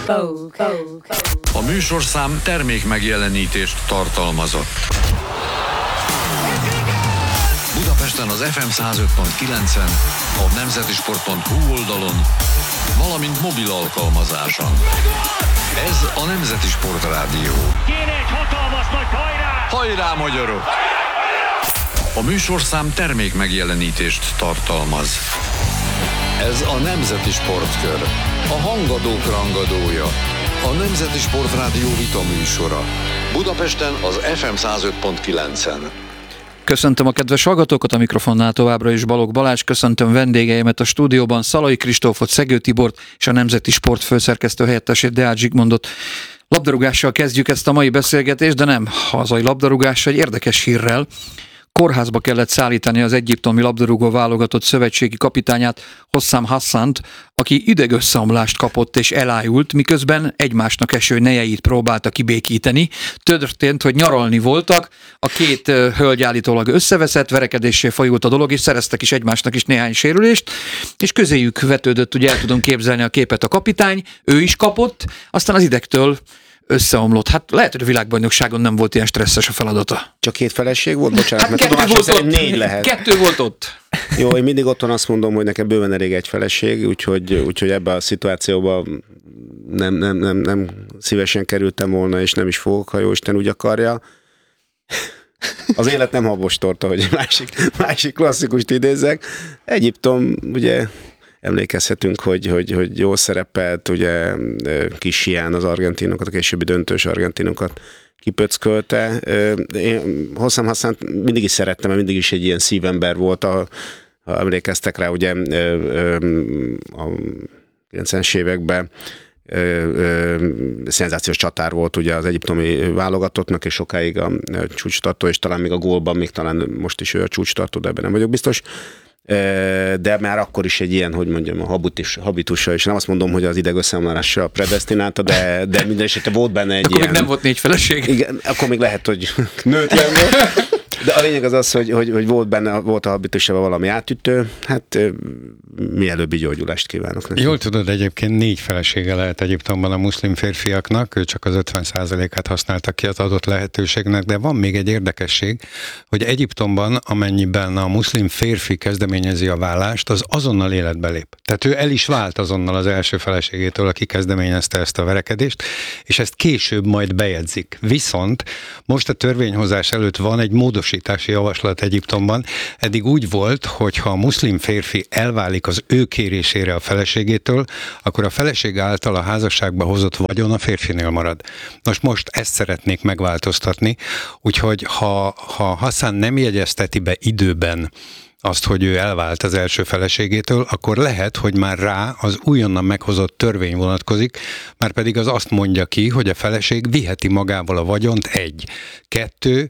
A műsorszám termék megjelenítést tartalmazott. Budapesten az FM 105.9-en, a nemzetisport.hu oldalon, valamint mobil alkalmazáson. Ez a Nemzeti Sport Rádió. Kéne egy hatalmas nagy hajrá! Hajrá, magyarok! A műsorszám termék megjelenítést tartalmaz. Ez a Nemzeti Sportkör, a hangadók rangadója, a Nemzeti Sport Rádió vita műsora. Budapesten az FM 105.9-en. Köszöntöm a kedves hallgatókat, a mikrofonnál továbbra is Balogh Balázs, köszöntöm vendégeimet a stúdióban, Szalai Kristófot, Szegő Tibort és a Nemzeti Sport főszerkesztő helyettesét, Deák Zsigmondot. Labdarúgással kezdjük ezt a mai beszélgetést, de nem hazai labdarúgással, egy érdekes hírrel. Kórházba kellett szállítani az egyiptomi labdarúgó válogatott szövetségi kapitányát, Hossam Hassant, aki idegösszeomlást kapott és elájult, miközben egymásnak eső nejeit próbálta kibékíteni. Történt, hogy nyaralni voltak, a két hölgy állítólag összeveszett, verekedéssé fajult a dolog, és szereztek is egymásnak is néhány sérülést, és közéjük vetődött, ugye el tudom képzelni a képet, a kapitány, ő is kapott, aztán az idegtől összeomlott. Hát lehet, hogy a világbajnokságon nem volt ilyen stresszes a feladata. Csak két feleség volt? Bocsánat, Hát mert tudomásom szerint 4 lehet. 2 volt ott. Jó, én mindig otthon azt mondom, hogy nekem bőven elég egy feleség, úgyhogy ebben a szituációban nem szívesen kerültem volna, és nem is fogok, ha jó Isten úgy akarja. Az élet nem habostorta, hogy másik klasszikust idézzek. Egyiptom, ugye emlékezhetünk, hogy jól szerepelt, ugye kis hián az argentinokat, a későbbi döntős argentinokat kipöckölte. Én Hossam Hassant mindig is szerettem, mert mindig is egy ilyen szívember volt, ha emlékeztek rá, ugye a 90-es években szenzációs csatár volt ugye az egyiptomi válogatottnak, és sokáig a csúcstartó, és talán még a gólban, még talán most is ő a csúcstartó, de ebben nem vagyok biztos. De már akkor is egy ilyen, hogy mondjam, a habitusa, és nem azt mondom, hogy az idegösszeomlásra predesztinálta, de minden esetre volt benne egy akkor ilyen... Akkor még nem volt 4 feleség? Igen, akkor még lehet, hogy nőtlen volt. De a lényeg az, hogy volt a habitusában valami átütő, hát mielőbbi gyógyulást kívánok neki. Jól tudod, egyébként 4 felesége lehet Egyiptomban a muszlim férfiaknak, ő csak az 50%-át használta ki az adott lehetőségnek, de van még egy érdekesség, hogy Egyiptomban, amennyiben a muszlim férfi kezdeményezi a vállást, az azonnal életbe lép. Tehát ő el is vált azonnal az első feleségétől, aki kezdeményezte ezt a verekedést, és ezt később majd bejegyzik. Viszont most a törvényhozás előtt van egy módosítási javaslat Egyiptomban. Eddig úgy volt, hogy ha a muszlim férfi elválik az ő kérésére a feleségétől, akkor a feleség által a házasságba hozott vagyon a férfinél marad. Most ezt szeretnék megváltoztatni, úgyhogy ha Hassan nem jegyezteti be időben azt, hogy ő elvált az első feleségétől, akkor lehet, hogy már rá az újonnan meghozott törvény vonatkozik, már pedig az azt mondja ki, hogy a feleség viheti magával a vagyont 1. 2.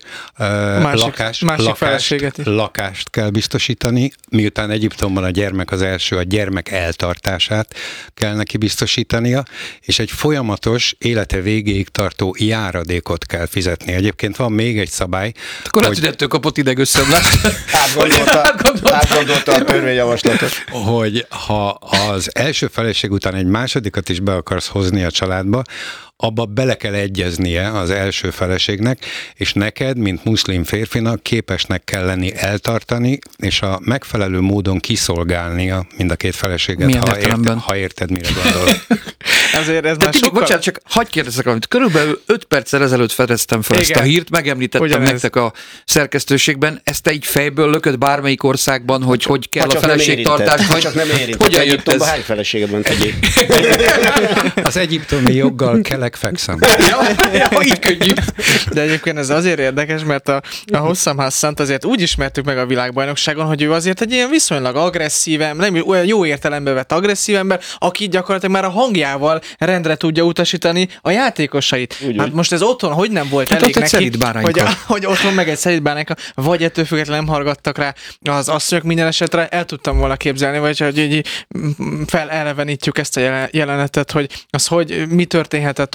Lakást kell biztosítani, miután Egyiptomban a gyermek az első, a gyermek eltartását kell neki biztosítania, és egy folyamatos, élete végéig tartó járadékot kell fizetni. Egyébként van még egy szabály. Akkor hogy... ettől kapott idegösszeomlást. Átgondolta a törvényjavaslatot. Hogy ha az első feleség után egy másodikat is be akarsz hozni a családba, abba bele kell egyeznie az első feleségnek, és neked, mint muszlim férfinak képesnek kell lenni eltartani, és a megfelelő módon kiszolgálnia mind a két feleséget, ha érted, mire gondol. Azért ez már sokkal... Bocsánat, csak hagyj kérdezzek valamit. Körülbelül 5 perccel ezelőtt fedeztem fel ezt a hírt, megemlítettem nektek a szerkesztőségben. Ezt te így fejből lököd bármelyik országban, hogy kell a feleségtartás, vagy csak nem érintett. Hogyan jött ez? Hány feleséged van tegyék? Az egyiptomi joggal fekszem. Ja, így könnyű. De egyébként ez azért érdekes, mert a Hossam Hassant azért úgy ismertük meg a világbajnokságon, hogy ő azért egy ilyen viszonylag agresszív, nem olyan jó értelembe vett agresszív ember, aki gyakorlatilag már a hangjával rendre tudja utasítani a játékosait. Hát most ez otthon hogy nem volt elég neki, hogy otthon meg egy szelídbáránka, vagy ettől függetlenül nem hallgattak rá az asszonyok, minden esetre el tudtam volna képzelni, vagy hogy felelevenítjük ezt a jelenetet, hogy mi történhetett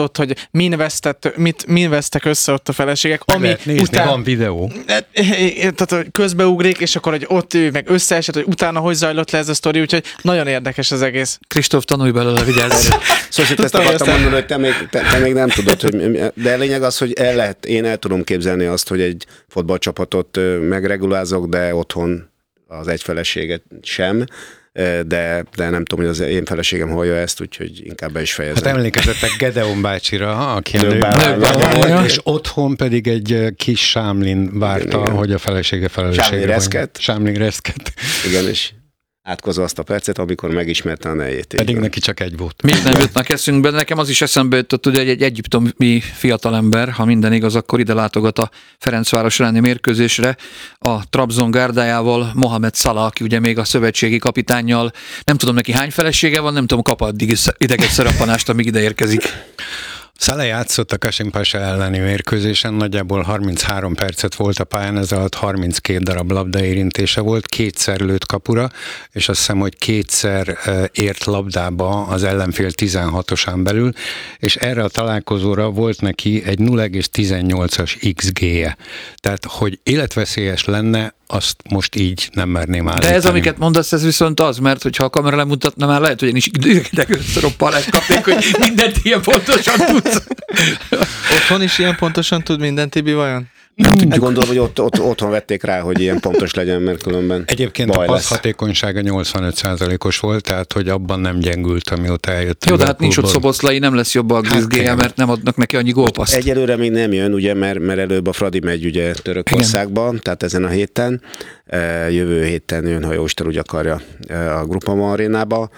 ott, hogy min vesztek össze ott a feleségek, Meg ami lehet nézni, van videó. Tehát hogy közbeugrik, és akkor, hogy ott ő meg összeesett, hogy utána hogy zajlott le ez a sztori, úgyhogy nagyon érdekes az egész. Kristóf, tanulj belőle, vigyázz! Szóval ezt akartam mondani, hogy te még nem tudod, hogy, de a lényeg az, hogy én el tudom képzelni azt, hogy egy fotballcsapatot megregulázok, de otthon az egy feleséget sem, de nem tudom, hogy az én feleségem hallja ezt, úgyhogy inkább be is fejezem. Hát emlékezettek Gedeon bácsira, aki Nőbálványa volt, volt. és otthon pedig egy kis Sámlin várta, Igen. hogy a felesége felelőssége Sámlin Reszket. Igen, és átkozva azt a percet, amikor megismerte a nejét. Pedig neki csak egy volt. Mit nem jutnak eszünkbe, de nekem az is eszembe jutott, ugye egy egyiptomi fiatalember, ha minden igaz, akkor ide látogat a Ferencváros elleni mérkőzésre a Trabzon gárdájával, Mohamed Salah, aki ugye még a szövetségi kapitánnyal, nem tudom neki hány felesége van, nem tudom, kap addig ideges szereppanást, amíg ide érkezik. Salah játszott a Kasimpasa elleni mérkőzésen, nagyjából 33 percet volt a pályán, ez alatt 32 darab labdaérintése volt, 2-szer lőtt kapura, és azt hiszem, hogy 2-szer ért labdába az ellenfél 16-osán belül, és erre a találkozóra volt neki egy 0,18-as XG-je. Tehát, hogy életveszélyes lenne, azt most így nem merném állítani. De ez, amiket mondasz, ez viszont az, mert hogyha a kamera lemutatna, már lehet, hogy én is időgedegőszeroppalást kapnék, hogy mindent ilyen pontosan tudsz. Otthon is ilyen pontosan tud minden, Tibi, vajon? Gondolom, hogy otthon vették rá, hogy ilyen pontos legyen, mert különben Egyébként a baj passz lesz. hatékonysága 85%-os volt, tehát hogy abban nem gyengült, amióta eljött. Jó, de hát nincs ott Szoboszlai, nem lesz jobb a XG-je, igen. mert nem adnak neki annyi gólpaszt. Egyelőre még nem jön, ugye, mert előbb a Fradi megy ugye Törökországba, tehát ezen a héten. Jövő héten jön, ha Jóisten úgy akarja, a Groupama arénába.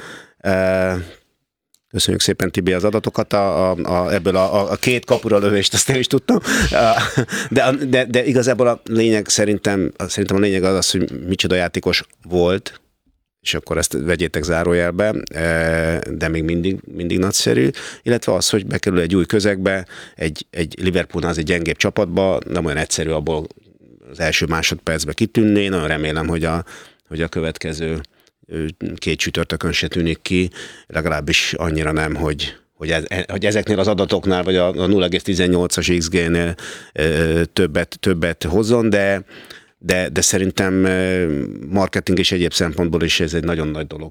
Köszönjük szépen, Tibi, az adatokat, ebből a két kapura lövést, azt nem is tudtam. De igazából a lényeg szerintem a lényeg az, hogy micsoda játékos volt, és akkor ezt vegyétek zárójelbe, de még mindig nagyszerű, illetve az, hogy bekerül egy új közegbe, egy Liverpoolnál az egy gyengébb csapatba, nem olyan egyszerű abból az első másodpercben kitűnni. Nagyon remélem, hogy a következő két csütörtökön se tűnik ki, legalábbis annyira nem, hogy ezeknél az adatoknál, vagy a 0,18-as XG-nél többet hozzon, de szerintem marketing és egyéb szempontból is ez egy nagyon nagy dolog,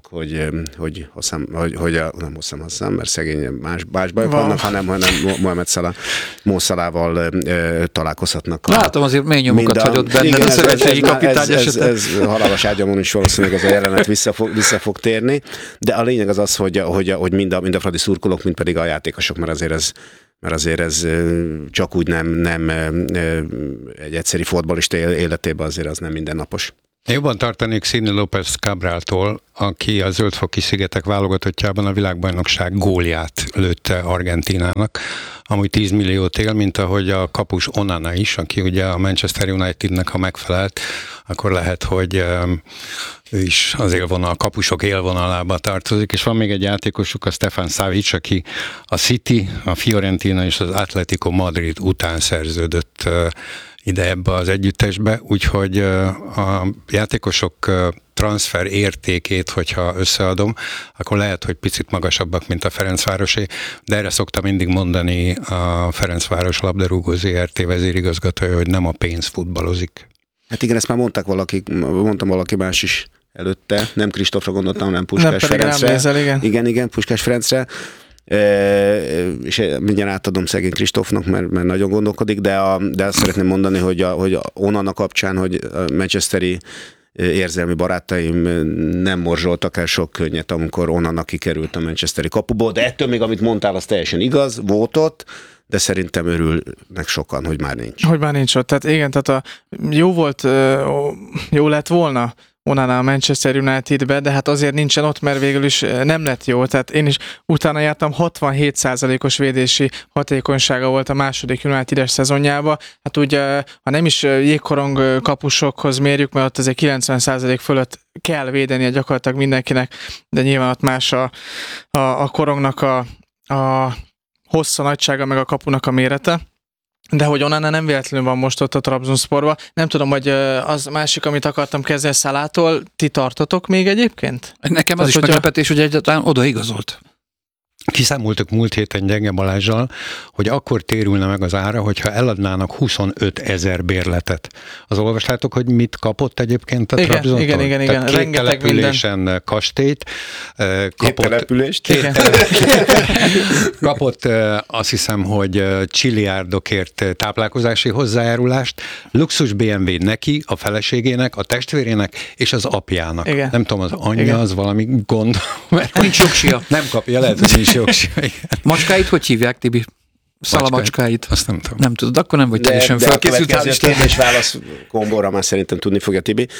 nem Hosszam, mert szegény más bajok vannak, hanem Mohamed Salah, Mo Salahval találkozhatnak. Látom, azért mély nyomokat hagyott benned a szövetségi kapitány esetben. Ez halálos ágyamon is valószínűleg ez a jelenet vissza fog térni, de a lényeg az, hogy mind a Fradi szurkolók, mind pedig a játékosok, mert azért ez csak úgy nem egy egyszeri fotballista életében azért az nem mindennapos. Jobban tartanék Sidney López Cabraltól, aki a Zöld-foki szigetek válogatottjában a világbajnokság gólját lőtte Argentínának, amúgy 10 milliót él, mint ahogy a kapus Onana is, aki ugye a Manchester Unitednek, ha megfelelt, akkor lehet, hogy ő is az élvonal, a kapusok élvonalába tartozik, és van még egy játékosuk, a Stefan Savic, aki a City, a Fiorentina és az Atletico Madrid után szerződött ide ebbe az együttesbe, úgyhogy a játékosok transfer értékét, hogyha összeadom, akkor lehet, hogy picit magasabbak, mint a Ferencvárosé, de erre szoktam mindig mondani a Ferencváros labdarúgó ZRT vezérigazgatója, hogy nem a pénz futballozik. Hát igen, ezt már mondtam valaki más is előtte, nem Kristófra gondoltam, hanem Puskás Ferencre. Igen, Puskás Ferencre. És mindjárt átadom szegény Kristófnak, mert nagyon gondolkodik, de azt szeretném mondani, hogy Onana kapcsán, hogy a manchesteri érzelmi barátaim nem morzsoltak el sok könnyet, amikor Onana kikerült a manchesteri kapuból, de ettől még, amit mondtál, az teljesen igaz, volt ott, de szerintem örülnek sokan, hogy már nincs. Hogy már nincs ott. Tehát igen, jó lett volna Onana a Manchester Unitedbe, de hát azért nincsen ott, mert végül is nem lett jó. Tehát én is utána jártam, 67%-os védési hatékonysága volt a második United-es szezonjában. Hát ugye, ha nem is jégkorong kapusokhoz mérjük, mert ott azért 90% fölött kell védenie gyakorlatilag mindenkinek, de nyilván ott más a korongnak a hossza, nagysága, meg a kapunak a mérete. De hogy Onana nem véletlenül van most ott a Trabzonsporban. Nem tudom, hogy az másik, amit akartam kezdeni Salától, ti tartotok még egyébként? Nekem az is meglepetés, hogy egyáltalán oda igazolt. Kiszámoltuk múlt héten Gyenge Balázsral, hogy akkor térülne meg az ára, hogyha eladnának 25 000 bérletet. Az olvastátok, hogy mit kapott egyébként a Trabzontól? Igen. Tehát két Rengeteg településen kastélyt. Kapott azt hiszem, hogy csilliárdokért táplálkozási hozzájárulást, luxus BMW neki, a feleségének, a testvérének és az apjának. Igen. Nem tudom, az anyja az valami gond. Nincs jogsia. Nem kapja, lehet, hogy nincs jogsia. Macskáit hogy hívják, Tibi? Szalamacskáit. Azt nem tudom. Nem tudod, akkor nem vagy teljesen de a felkészült. következő kérdés-válasz kombóra már szerintem tudni fogja Tibi.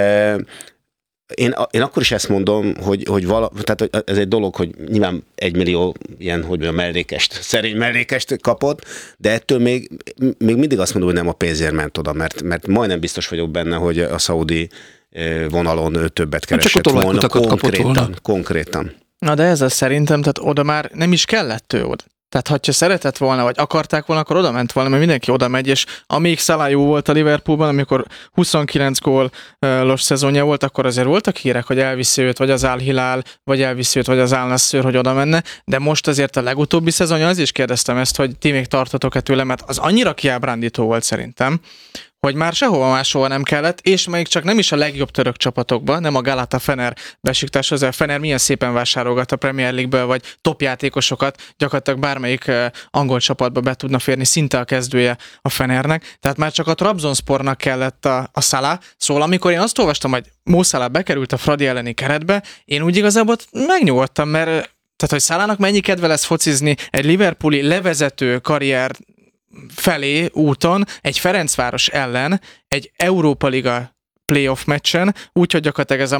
Én akkor is ezt mondom, tehát ez egy dolog, hogy nyilván 1 millió ilyen, hogy mondjam, szerény mellékest kapott, de ettől még mindig azt mondom, hogy nem a pénzért ment oda, mert majdnem biztos vagyok benne, hogy a szaudi vonalon többet keresett volna. Konkrétan. Na de ez az szerintem, tehát oda már nem is kellett ő oda. Tehát ha szeretett volna, vagy akarták volna, akkor oda ment volna, mert mindenki oda megy, és amíg Salah jó volt a Liverpoolban, amikor 29 gólos szezonja volt, akkor azért voltak hírek, hogy elviszi őt, vagy az Al Hilal, vagy elviszi őt, vagy az Al Nassr, hogy oda menne, de most azért a legutóbbi szezonja, az is kérdeztem ezt, hogy ti még tartotok-e tőle, mert az annyira kiábrándító volt szerintem, hogy már sehova máshova nem kellett, és még csak nem is a legjobb török csapatokba, nem a Galata Fener Besiktas, az a Fener milyen szépen vásárolgat a Premier League-ből, vagy top játékosokat, gyakorlatilag bármelyik angol csapatba be tudna férni, szinte a kezdője a Fenernek, tehát már csak a Trabzonspornak kellett a Salah, szóval amikor én azt olvastam, hogy Mo Salah bekerült a Fradi elleni keretbe, én úgy igazából megnyugodtam, mert tehát, hogy Salahnak mennyi kedve lesz focizni egy liverpooli levezető karrier felé úton egy Ferencváros ellen egy Európa Liga playoff meccsen, úgyhogy gyakorlatilag ez a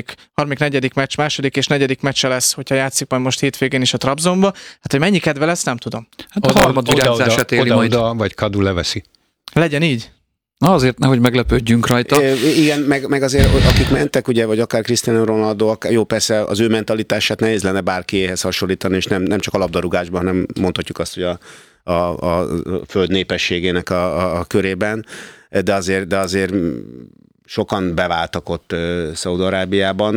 második és negyedik meccse lesz, hogyha játszik majd most hétvégén is a Trabzonba. Hát, hogy mennyi kedve lesz, nem tudom. Hát a harmad virágzását éli majd. Oda, vagy Kadu leveszi. Legyen így. Na azért nehogy meglepődjünk rajta. Igen, meg azért akik mentek, ugye, vagy akár Cristiano Ronaldo, jó, persze az ő mentalitását nehéz lenne bárkiéhez hasonlítani, és nem csak a labdarúgásban, hanem mondhatjuk azt, hogy a föld népességének a körében, de azért sokan beváltak ott Szaúd-Arábiában.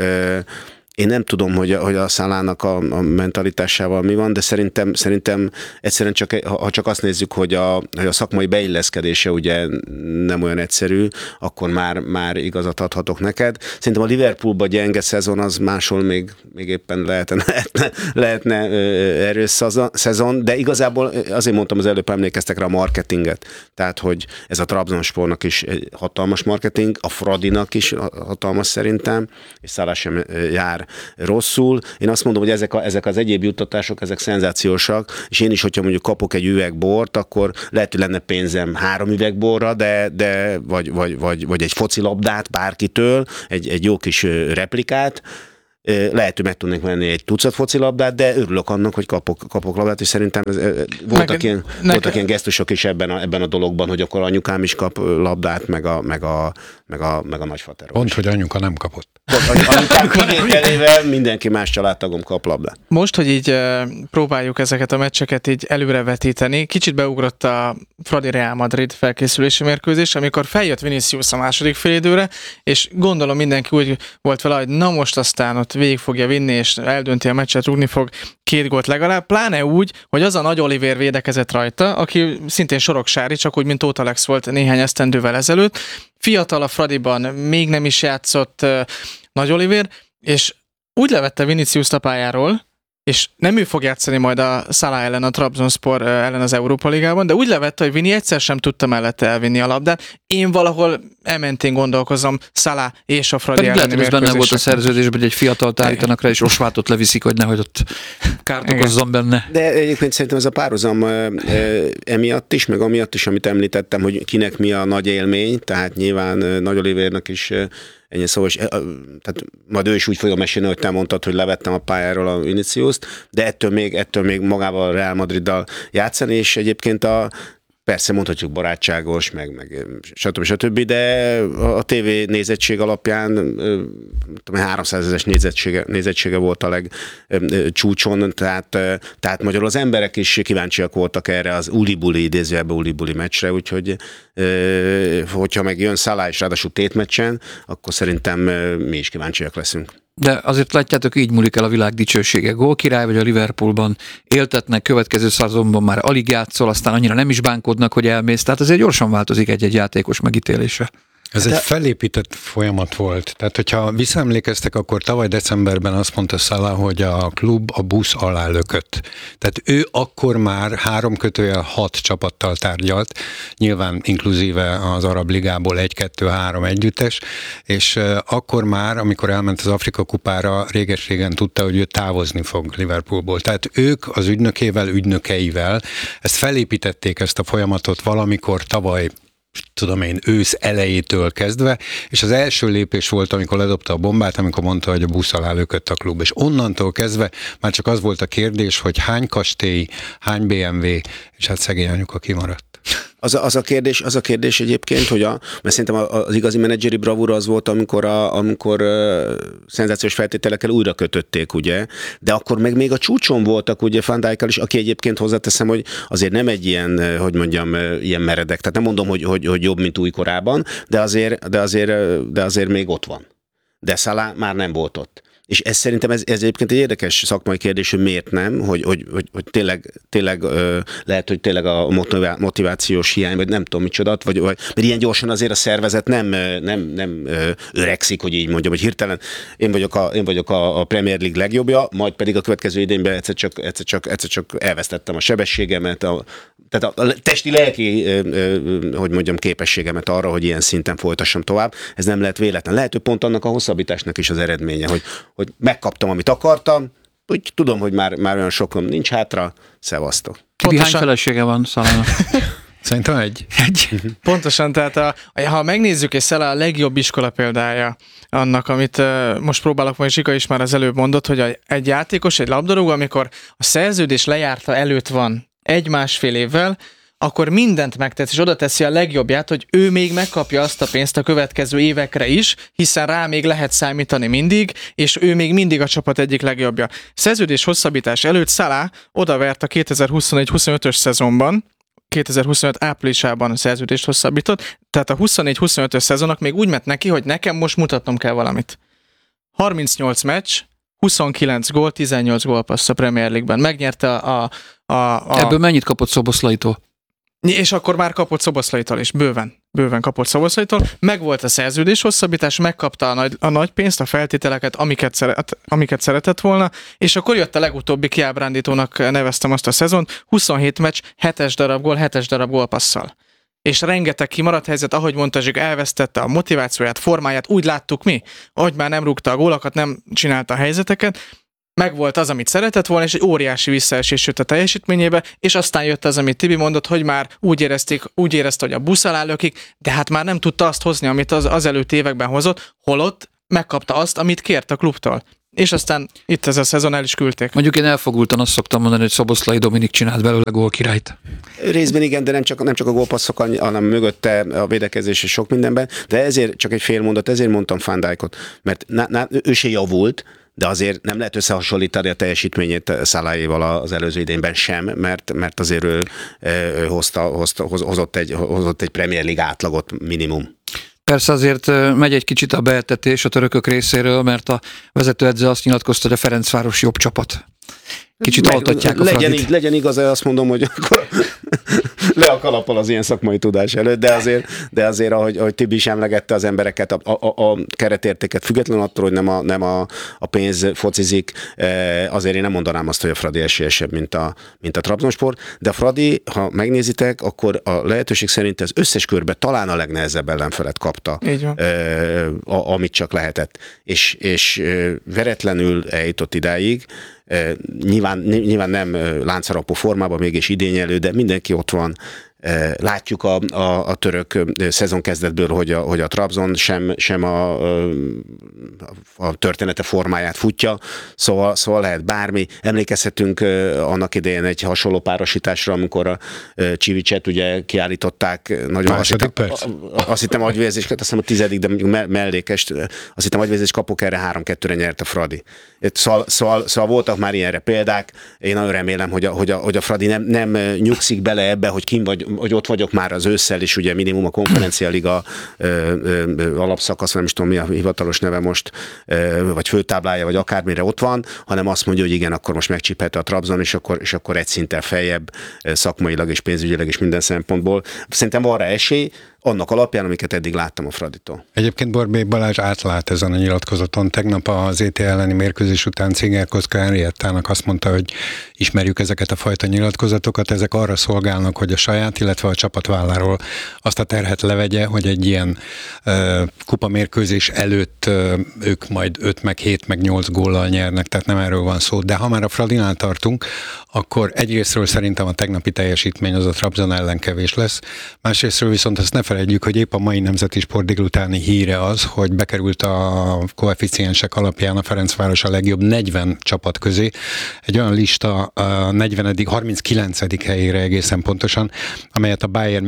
Én nem tudom, hogy a Salahnak a mentalitásával mi van, de szerintem egyszerűen ha csak azt nézzük, hogy a szakmai beilleszkedése ugye nem olyan egyszerű, akkor már igazat adhatok neked. Szerintem a Liverpoolban gyenge szezon az máshol még éppen lehetne erős szezon, de igazából azért mondtam az előbb, emlékeztek rá a marketinget. Tehát, hogy ez a Trabzonspornak is hatalmas marketing, a Fradinak is hatalmas szerintem, és Salah sem jár rosszul. Én azt mondom, hogy ezek az egyéb juttatások, ezek szenzációsak, és én is, hogyha mondjuk kapok egy üveg bort, akkor lehet, hogy lenne pénzem 3 üveg borra, de vagy egy focilabdát bárkitől, egy jó kis replikát, lehet, hogy meg tudnék venni egy tucat focilabdát, de örülök annak, hogy kapok labdát, és szerintem voltak ilyen gesztusok is ebben a dologban, hogy akkor anyukám is kap labdát, meg a nagyfaterom. Pont, hogy anyuka nem kapott. Anyukám kivételével mindenki más családtagom kap labdát. Most, hogy így próbáljuk ezeket a meccseket így előrevetíteni, kicsit beugrott a Fradi Real Madrid felkészülési mérkőzés, amikor feljött Vinicius a második félidőre, és gondolom mindenki úgy volt vele, hogy na most aztán ott végig fogja vinni, és eldönti a meccset, rúgni fog 2 gólt legalább, pláne úgy, hogy az a Nagy Olivér védekezett rajta, aki szintén soroksári, csak úgy, mint Tóth Alex volt néhány esztendővel ezelőtt. Fiatal a Fradiban, még nem is játszott Nagy Olivér, és úgy levette Vinicius a pályáról, és nem ő fog játszani majd a Salah ellen, a Trabzonspor ellen az Európa Ligában, de úgy levette, hogy Vini egyszer sem tudta mellette elvinni a labdát. Én valahol ementén gondolkozom Salah és a Fradi elleni mérkőzésen. Lehet, hogy benne volt a szerződésben, hogy egy fiatalt állítanak rá, és Osvátot leviszik, hogy nehogy ott kárt okozzon benne. De egyébként szerintem ez a párhuzam emiatt is, meg amiatt is, amit említettem, hogy kinek mi a nagy élmény, tehát nyilván Nagy Olivérnek is ennyi szó, és tehát majd ő is úgy fogja mesélni, hogy te mondtad, hogy levettem a pályáról a Viniciust, de ettől még magával a Real Madriddal játszani, és egyébként persze mondhatjuk barátságos, meg stb., de a TV nézettség alapján 300 000-es nézettsége volt a legcsúcson, tehát magyarul az emberek is kíváncsiak voltak erre az uli-buli, idézőjelben uli-buli meccsre, úgyhogy hogyha meg jön Salah és ráadásul tétmeccsen, akkor szerintem mi is kíváncsiak leszünk. De azért látjátok, így múlik el a világ dicsősége. Gólkirály vagy a Liverpoolban éltetnek, következő szezonban már alig játszol, aztán annyira nem is bánkodnak, hogy elmész. Tehát azért gyorsan változik egy-egy játékos megítélése. Ez egy felépített folyamat volt. Tehát, hogyha visszaemlékeztek, akkor tavaly decemberben azt mondta Salah, hogy a klub a busz alá lökött. Tehát ő akkor már 3/6 csapattal tárgyalt, nyilván inkluzíve az Arab Ligából 1-2-3 együttes, és akkor már, amikor elment az Afrika kupára, réges-régen tudta, hogy ő távozni fog Liverpoolból. Tehát ők az ügynökével, ügynökeivel ezt felépítették, ezt a folyamatot valamikor tavaly, tudom én, ősz elejétől kezdve, és az első lépés volt, amikor ledobta a bombát, amikor mondta, hogy a busz alá lökött a klub. És onnantól kezdve már csak az volt a kérdés, hogy hány kastély, hány BMW, és hát szegény anyuka kimaradt. Az a kérdés egyébként, hogy mert szerintem az igazi menedzseri bravúra az volt, amikor szenzációs feltételekkel újra kötötték, ugye, de akkor meg még a csúcson voltak, ugye, Van Dijkkal is, aki egyébként hozzáteszem, hogy azért nem egy ilyen, hogy mondjam, ilyen meredek, tehát nem mondom, hogy jobb, mint újkorában, de azért még ott van. De Salah már nem volt ott. És ez szerintem ez egyébként egy érdekes szakmai kérdés, hogy miért nem, hogy tényleg lehet, hogy tényleg a motivációs hiány, vagy nem tudom micsoda, vagy mert ilyen gyorsan azért a szervezet nem öregszik, hogy így mondjam, hogy hirtelen én vagyok a Premier League legjobbja, majd pedig a következő idényben egyszer csak elvesztettem a sebességemet, tehát a testi-lelki, hogy mondjam, képességemet arra, hogy ilyen szinten folytassam tovább. Ez nem lehet véletlen. Lehet, hogy pont annak a hosszabbításnak is az eredménye, hogy megkaptam, amit akartam, úgy tudom, hogy már olyan sokan nincs hátra, szevasztok. Tibi, hány felesége van Salahnak? Szerintem egy. Pontosan, tehát ha megnézzük, és Salah a legjobb iskola példája annak, amit most próbálok, majd Zsika is már az előbb mondott, hogy egy játékos, egy labdarúgó, amikor a szerződés lejárta előtt van 1-1,5 évvel, akkor mindent megtesz, és oda teszi a legjobbját, hogy ő még megkapja azt a pénzt a következő évekre is, hiszen rá még lehet számítani mindig, és ő még mindig a csapat egyik legjobbja. Szerződés hosszabbítás előtt Salah odavert a 2021-25-ös szezonban, 2025 áprilisában szerződést hosszabbított, tehát a 24-25-ös szezonnak még úgy ment neki, hogy nekem most mutatnom kell valamit. 38 meccs, 29 gól, 18 gólpassz a Premier League-ben. Megnyerte a... Ebből mennyit kapott Szoboszlaitól? És akkor már kapott Szoboszlaitól is, bőven kapott Szoboszlaitól. Megvolt a szerződés hosszabbítás, megkapta a nagy pénzt, a feltételeket, amiket szeretett volna, és akkor jött a legutóbbi kiábrándítónak neveztem azt a szezont, 27 meccs, 7 darab gól, 7 darab gólpasszal. És rengeteg kimaradt helyzet, ahogy mondta Zsik, elvesztette a motivációját, formáját, úgy láttuk mi, hogy már nem rúgta a gólokat, nem csinálta a helyzeteket, megvolt az, amit szeretett volna, és egy óriási visszaesés jött a teljesítményébe, és aztán jött az, amit Tibi mondott, hogy már úgy érezte, hogy a busz alá lökik, de hát már nem tudta azt hozni, amit az előtt években hozott, holott megkapta azt, amit kért a klubtól. És aztán itt ez a szezon el is küldték. Mondjuk én elfogultan azt szoktam mondani, hogy Szoboszlai Dominik csinált belőle gólkirályt. Részben igen, de nem csak a gólpasszok, hanem mögötte a védekezés és sok mindenben, de ezért csak egy fél mondat, ezért mondtam Van Dijkot, mert ő se javult, de azért nem lehet összehasonlítani a teljesítményét Salahjéval az előző idényben sem, mert azért ő hozott egy Premier League átlagot minimum. Persze azért megy egy kicsit a beetetés a törökök részéről, mert a vezetőedző azt nyilatkozta, hogy a Ferencváros jobb csapat. Kicsit altatják a Fradit. Legyen igaz, azt mondom, hogy akkor le a kalappal az ilyen szakmai tudás előtt, de azért ahogy Tibi is emlegette az embereket, a keretértéket függetlenül attól, hogy nem a pénz focizik, azért én nem mondanám azt, hogy a Fradi esélyesebb, mint a Trabzonspor, de a Fradi, ha megnézitek, akkor a lehetőség szerint az összes körbe talán a legnehezebb ellenfelet kapta, amit csak lehetett. És veretlenül eljutott idáig, nyilván nem láncharapó formában, mégis idényelő, de mindenki ott van. Látjuk a török szezonkezdetből, hogy a Trabzon sem a története formáját futja, szóval lehet bármi. Emlékezhetünk annak idején egy hasonló párosításra, amikor a Csivicset ugye kiállították. Azt hittem agyvérzést, azt hiszem a 10., de mondjuk mellékest, azt hittem agyvérzést kapok, erre 3-2-re nyert a Fradi. Szóval voltak már ilyenre példák. Én nagyon remélem, hogy a Fradi nem nyugszik bele ebbe, hogy hogy ott vagyok már az ősszel is, ugye minimum a Konferencia Liga alapszakasz, nem is tudom mi a hivatalos neve most, vagy főtáblája, vagy akármire ott van, hanem azt mondja, hogy igen, akkor most megcsíphető a Trabzon, és akkor egy szinten feljebb szakmailag és pénzügyileg és minden szempontból. Szerintem van rá esély, annak alapján, amiket eddig láttam a Fraditól. Egyébként Borbély Balázs átlát ezen a nyilatkozaton. Tegnap az ET elleni mérkőzés után Cigerkoszka Henriettának azt mondta, hogy ismerjük ezeket a fajta nyilatkozatokat, ezek arra szolgálnak, hogy a saját, illetve a csapat válláról azt a terhet levegye, hogy egy ilyen kupamérkőzés előtt ők majd 5, meg 7, meg 8 góllal nyernek, tehát nem erről van szó. De ha már a Fradinál tartunk, akkor egyrésztről szerintem a tegnapi teljesítmény az a Trabzon ellen kevés lesz, másrésztről viszont azt ne felejtjük, hogy épp a mai Nemzeti Sport délutáni híre az, hogy bekerült a koeficiensek alapján a Ferencváros a legjobb 40 csapat közé. Egy olyan lista a 39. helyére egészen pontosan, amelyet a Bayern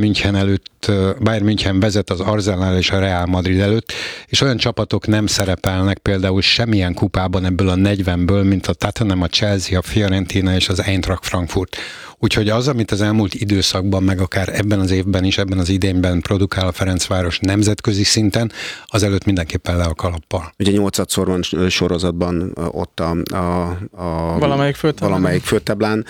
München vezet az Arsenal és a Real Madrid előtt, és olyan csapatok nem szerepelnek például semmilyen kupában ebből a 40-ből, mint a Tottenham, a Chelsea, a Fiorentina és az Eintracht Frankfurt. Úgyhogy az, amit az elmúlt időszakban, meg akár ebben az évben is, ebben az idényben produkál a Ferencváros nemzetközi szinten, az előtt mindenképpen le a kalappal. Ugye 8-szor van sorozatban ott a valamelyik főtáblán,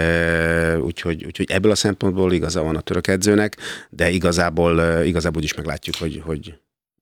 úgyhogy ebből a szempontból igaza van a török edzőnek, de igazából is meglátjuk, hogy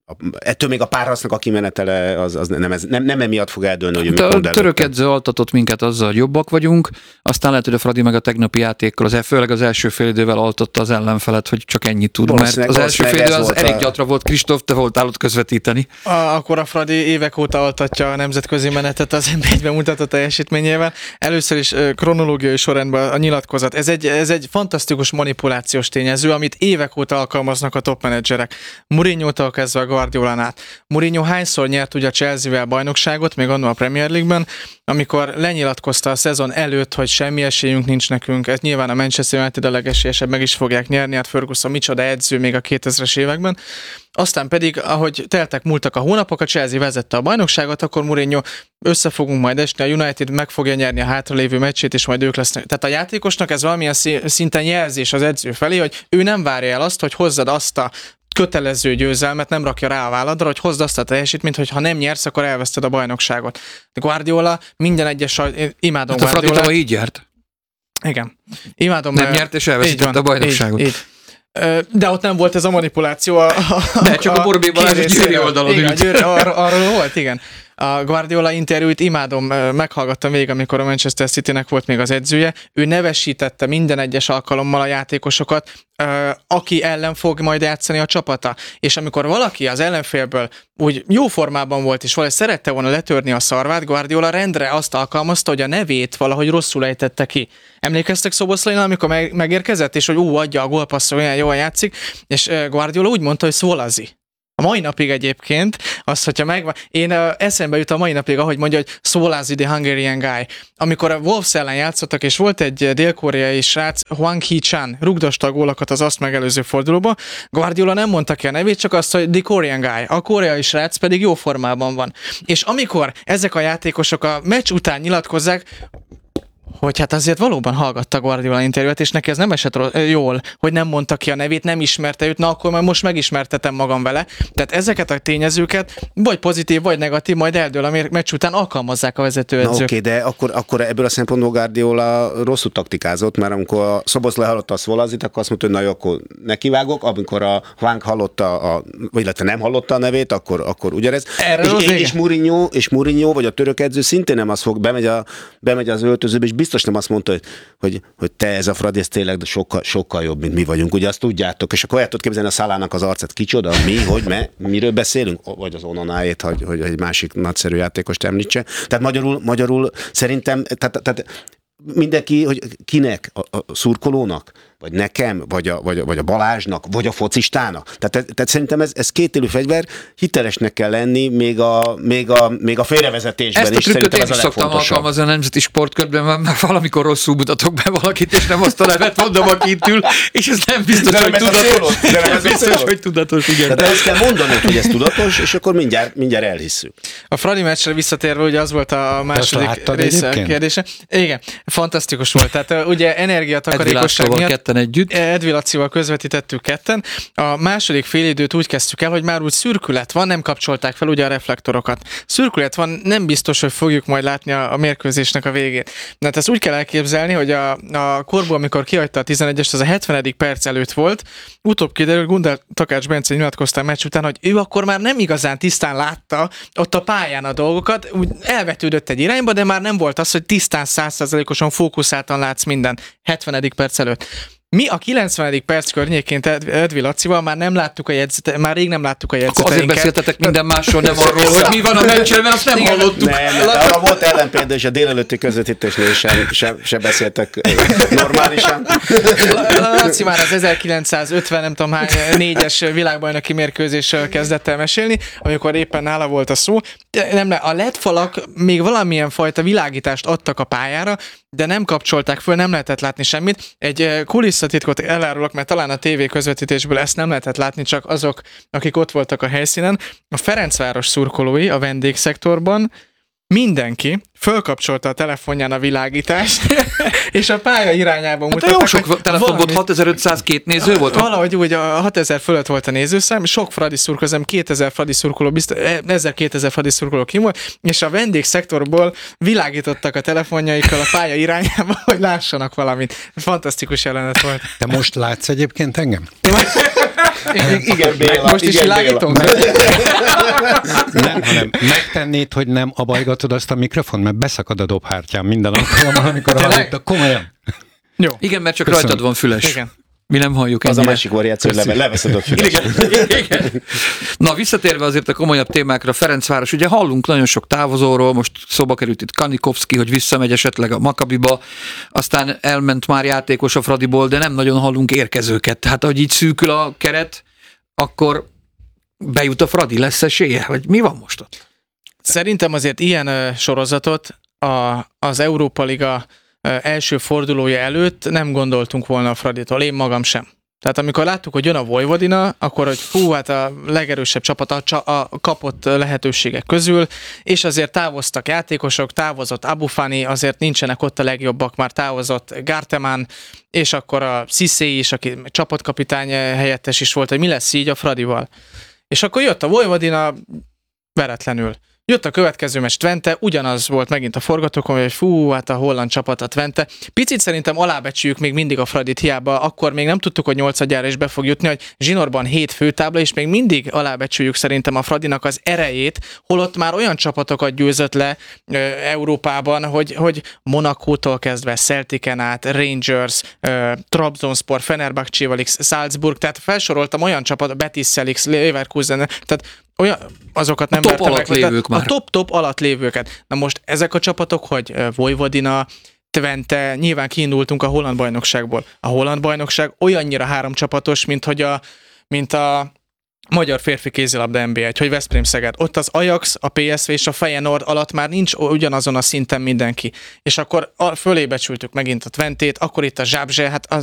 ettől még a párharcnak a kimenetele az nem emiatt fog eldőlni, hogy a török edző altatott minket azzal, hogy jobbak vagyunk, aztán lehet, hogy a Fradi meg a tegnapi játékkal, főleg az első félidővel altatta az ellenfelet, hogy csak ennyit tud, mert az első félidő az elég gyatra volt. Kristóf, te voltál ott közvetíteni. Akkor a Fradi évek óta altatja a nemzetközi menetet az NB1-ben mutatott teljesítményével. Először is kronológiai sorrendben a nyilatkozat. Ez egy fantasztikus manipulációs tényező, amit évek óta alkalmaznak a top menedzserek. Mourinho-tól kezdve a Guardiolán át. Mourinho hányszor nyert ugye a Chelsea-vel bajnokságot, még annól a Premier League-ben, amikor lenyilatkozta a szezon előtt, hogy semmi esélyünk nincs nekünk. Ez nyilván a Manchester United a legesélyesebb, meg is fogják nyerni, hát Ferguson micsoda edző még a 2000-es években. Aztán pedig, ahogy múltak a hónapok, a Chelsea vezette a bajnokságot, akkor Mourinho összefogunk majd esni, a United meg fogja nyerni a hátralévő meccsét, és majd ők lesznek. Tehát a játékosnak ez valamilyen szinten jelzés az edző felé, hogy ő nem várja el azt, hogy hozzad azt a kötelező győzelmet, nem rakja rá a válladra, hogy hozd azt a teljesítményt, hogy ha nem nyersz, akkor elveszted a bajnokságot. Guardiola minden egyes, imádom hát Guardiola. A Fradi így járt. Igen. Imádom. Nem nyert és elveszítette a bajnokságot. Így. De ott nem volt ez a manipuláció. De csak a Borbély Balázs Győri oldalon ült. Arról volt, igen. A Guardiola interjút imádom, meghallgattam végig, amikor a Manchester Citynek volt még az edzője. Ő nevesítette minden egyes alkalommal a játékosokat, aki ellen fog majd játszani a csapata. És amikor valaki az ellenfélből úgy jó formában volt, és valahogy szerette volna letörni a szarvát, Guardiola rendre azt alkalmazta, hogy a nevét valahogy rosszul ejtette ki. Emlékeztek Szoboszlainál, amikor megérkezett, és hogy adja a gólpasszol, olyan jól játszik, és Guardiola úgy mondta, hogy Szolazi. A mai napig egyébként, azt, hogyha megvan, én eszembe jut a mai napig, ahogy mondja, hogy Szolazi the Hungarian guy. Amikor a Wolves ellen játszottak, és volt egy dél-koreai srác, Hwang Hee-chan, rugdosta a gólokat az azt megelőző fordulóba, Guardiola nem mondta ki a nevét, csak azt, hogy the Korean guy. A koreai srác pedig jó formában van. És amikor ezek a játékosok a meccs után nyilatkozzák, hogy hát azért valóban hallgatta Guardiola interjút, és neki ez nem esett jól, hogy nem mondta ki a nevét, nem ismerte őt, na akkor már most megismertetem magam vele. Tehát ezeket a tényezőket, vagy pozitív, vagy negatív, majd eldől a meccs után alkalmazzák a vezetőedzők. Na oké, de akkor ebből a szempontból Guardiola rosszul taktikázott, mert amikor a Szoboszlai hallotta a Szvolazit, akkor azt mondta, hogy na jó, akkor nekivágok, amikor a Hwang hallotta, vagy illetve nem hallotta a nevét, akkor ugyanez. És Mourinho, vagy a török edző szintén nem az fog, bemegy az öltözőbe, és biztos nem azt mondta, hogy te ez a Fradi, ez tényleg sokkal jobb, mint mi vagyunk. Ugye azt tudjátok, és akkor el tudod képzelni a Szalának az arcát, kicsoda, miről beszélünk? Vagy az Ononáét, hogy egy másik nagyszerű játékost említse. Tehát magyarul szerintem, tehát mindenki, hogy kinek, a szurkolónak, vagy nekem, vagy a Balázsnak, vagy a focistának. Tehát szerintem ez kétélű fegyver, hitelesnek kell lenni, még a félrevezetésben is. Ezt a trükköt én is szoktam alkalmazni a Nemzeti Sportkörben, mert valamikor rosszul mutatok be valakit, és nem azt a nevet mondom, aki itt ül, és ez nem biztos, hogy tudatos. Nem biztos, hogy tudatos, igen. Tehát ezt kell mondanod, hogy ez tudatos, és akkor mindjárt elhisszük. A Fradi meccsre visszatérve, ugye az volt a második része a kérdése. Igen, fantasztikus volt. Tehát ugye energiatakarékosság miatt ketten együtt. Edvi Lacival közvetítettük ketten. A második félidőt úgy kezdtük el, hogy már úgy szürkület van, nem kapcsolták fel ugye a reflektorokat. Szürkület van, nem biztos, hogy fogjuk majd látni a mérkőzésnek a végét. De hát ezt úgy kell elképzelni, hogy a Korbu, amikor kihagyta a 11-est, az a 70. perc előtt volt. Utóbb kiderült, Gundel Takács Bence nyilatkozta a meccs után, hogy ő akkor már nem igazán tisztán látta ott a pályán a dolgokat, úgy elvetődött egy irányba, de már nem volt az, hogy tisztán 100%-osan fókuszáltan látsz minden 70. perc előtt. Mi a 90. perc környékén Edvi Lacival már nem láttuk már rég nem láttuk a jegyzeteinket. Azért beszéltetek minden másról, nem arról, hogy mi van a meccsen, mert azt nem hallottuk. Nem, de arra volt ellenpélda, és a délelőtti közvetítésnél sem beszéltek normálisan. Laci már az 1950, nem tudom hány 4-es világbajnoki mérkőzéssel kezdett el mesélni, amikor éppen nála volt a szó. A LED falak még valamilyen fajta világítást adtak a pályára, de nem kapcsolták föl, nem lehetett látni semmit. Egy kulisszatitkot elárulok, mert talán a TV közvetítésből ezt nem lehetett látni, csak azok, akik ott voltak a helyszínen. A Ferencváros szurkolói a vendégszektorban mindenki fölkapcsolta a telefonján a világítást, és a pálya irányában mutatták. Hát jó sok telefon volt, 6502 néző volt? Valahogy úgy a 6000 fölött volt a nézőszám, sok Fradi szurkoló, 2000 Fradi szurkoló, 1000-2000 Fradi szurkoló kim volt, és a vendégszektorból világítottak a telefonjaikkal a pálya irányába, hogy lássanak valamit. Fantasztikus jelenet volt. Te most látsz egyébként engem? Igen, Béla. Most is világítunk? Nem, hanem megtennéd, hogy nem abajgatod azt a mikrofon, mert beszakad a dobhártyám minden alkalommal, amikor hallottak. Komolyan. Jó. Igen, mert csak Köszönöm. rajtad van füles. Igen. Mi nem halljuk Az ennyire. a másik variáció, hogy leveszed a füles. Igen. Na, visszatérve azért a komolyabb témákra, Ferencváros, ugye hallunk nagyon sok távozóról, most szóba került itt Kanikovszki, hogy visszamegy esetleg a Makabiba, aztán elment már játékos a Fradiból, de nem nagyon hallunk érkezőket. Tehát, ahogy így szűkül a keret, akkor bejut a Fradi, lesz esélye? Vagy mi van most ott? Szerintem azért ilyen sorozatot az Európa Liga első fordulója előtt nem gondoltunk volna a Fraditól, én magam sem. Tehát amikor láttuk, hogy jön a Vojvodina, akkor hogy hú, hát a legerősebb csapat a kapott lehetőségek közül, és azért távoztak játékosok, távozott Abufani, azért nincsenek ott a legjobbak, már távozott Garteman, és akkor a Cissé is, aki csapatkapitány helyettes is volt, hogy mi lesz így a Fradival. És akkor jött a Vojvodina veretlenül. Jött a következő meccs Twente, ugyanaz volt megint a forgatókönyv, hogy fú, hát a holland csapat a Twente. Picit szerintem alábecsüljük még mindig a Fradit, hiába akkor még nem tudtuk, hogy 8-adjára is be fog jutni, hogy zsinórban 7 főtábla, és még mindig alábecsüljük szerintem a Fradinak az erejét, holott már olyan csapatokat győzött le Európában, hogy Monakótól kezdve Celticen át, Rangers, Trabzonspor, Fenerbahce, Salzburg, tehát felsoroltam olyan csapat, Betis, Celix, Leverkusen, tehát olyan, azokat nem top vertem alatt meg, lévők már. a top alatt lévőket. Na most ezek a csapatok, hogy Vojvodina, Twente, nyilván kiindultunk a holland bajnokságból. A holland bajnokság olyannyira 3 csapatos, mint a magyar férfi kézilabda NB1, hogy Veszprém-Szeged. Ott az Ajax, a PSV és a Feyenoord alatt már nincs ugyanazon a szinten mindenki. És akkor fölébecsültük megint a Twentét, akkor itt a Zsábzse, hát